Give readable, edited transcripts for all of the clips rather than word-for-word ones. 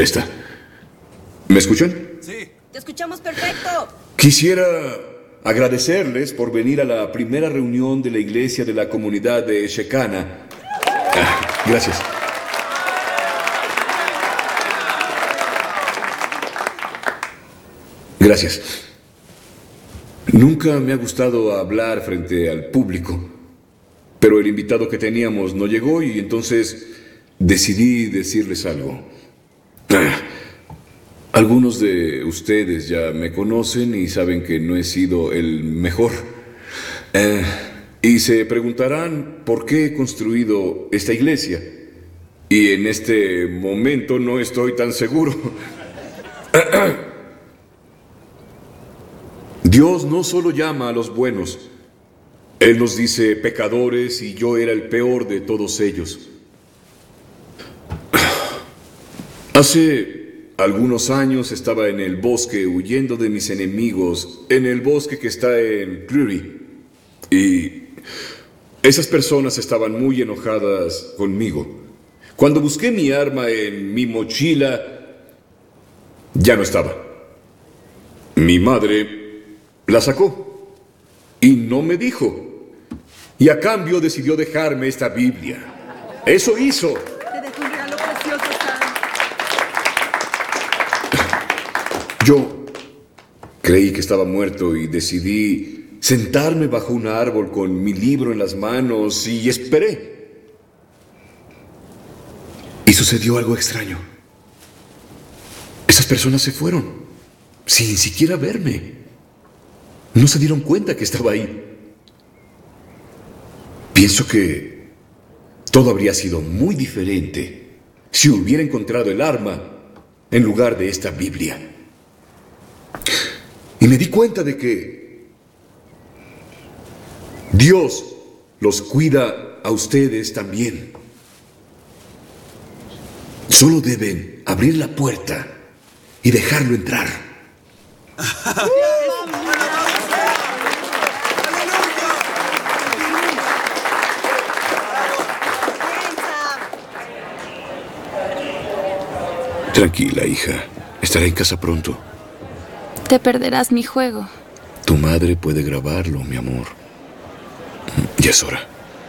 Ya está. ¿Me escuchan? Sí. Te escuchamos perfecto. Quisiera agradecerles por venir a la primera reunión de la iglesia de la comunidad de Shekana. Gracias. Gracias. Nunca me ha gustado hablar frente al público, pero el invitado que teníamos no llegó y entonces decidí decirles algo. Algunos de ustedes ya me conocen y saben que no he sido el mejor. Y se preguntarán por qué he construido esta iglesia. Y en este momento no estoy tan seguro. Dios no solo llama a los buenos. Él nos dice pecadores y yo era el peor de todos ellos. Hace algunos años estaba en el bosque huyendo de mis enemigos, en el bosque que está en Prairie. Y esas personas estaban muy enojadas conmigo. Cuando busqué mi arma en mi mochila, ya no estaba. Mi madre la sacó y no me dijo. Y a cambio decidió dejarme esta Biblia. Eso hizo. Te dejo un regalo precioso, Sam. Yo creí que estaba muerto y decidí sentarme bajo un árbol con mi libro en las manos y esperé. Y sucedió algo extraño. Esas personas se fueron, sin siquiera verme. No se dieron cuenta que estaba ahí. Pienso que todo habría sido muy diferente si hubiera encontrado el arma en lugar de esta Biblia. Y me di cuenta de que Dios los cuida a ustedes también. Solo deben abrir la puerta y dejarlo entrar. Tranquila, hija. Estaré en casa pronto. Te perderás mi juego. Tu madre puede grabarlo, mi amor. Ya es hora.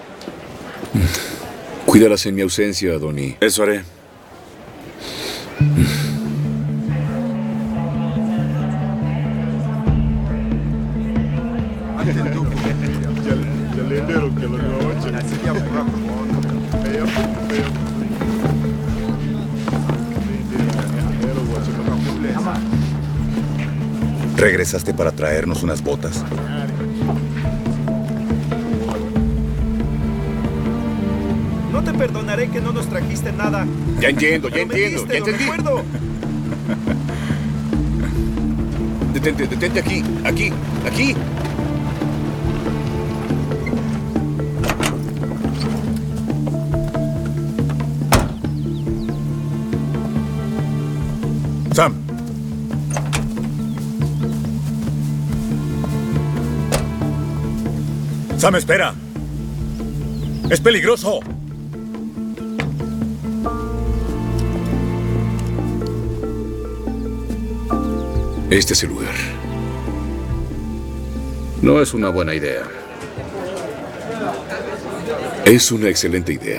Cuídalas en mi ausencia, Donnie. Eso haré. ¿Regresaste para traernos unas botas? No te perdonaré que no nos trajiste nada. Ya entiendo, ya Pero me entiendo, diste, ya lo entendí. recuerdo. Detente aquí, aquí. Sam. Sam, espera. Es peligroso. Este es el lugar. No es una buena idea. Es una excelente idea.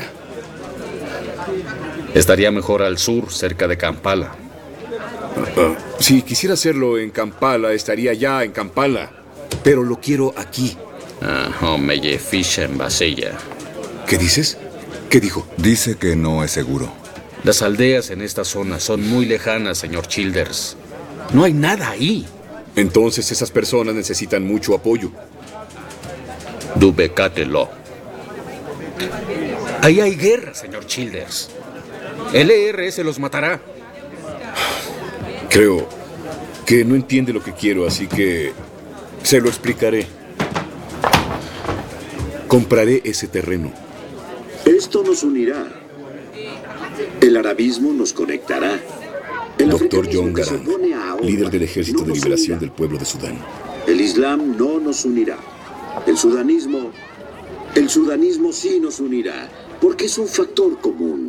Estaría mejor al sur, cerca de Kampala. Si quisiera hacerlo en Kampala, estaría ya en Kampala. Pero lo quiero aquí. Homeye Fisha en Basella. ¿Qué dices? ¿Qué dijo? Dice que no es seguro. Las aldeas en esta zona son muy lejanas, señor Childers. No hay nada ahí. Entonces esas personas necesitan mucho apoyo. Dubecatelo. Ahí hay guerra, señor Childers. El ERS los matará. Creo que no entiende lo que quiero, así que se lo explicaré. Compraré ese terreno. Esto nos unirá. El arabismo nos conectará. El Dr. John africanismo que se Garang, opone a Ahora líder del Ejército no de nos Liberación unirá. del Pueblo de Sudán. El Islam no nos unirá. El sudanismo sí nos unirá, porque es un factor común.